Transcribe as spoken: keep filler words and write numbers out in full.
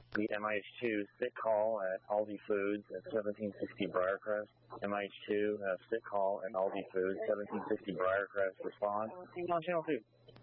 The M I H two sick call at Aldi Foods at seventeen sixty Briarcrest. M I H two uh, sick call at Aldi Foods, seventeen sixty Briarcrest. Respond. On channel two.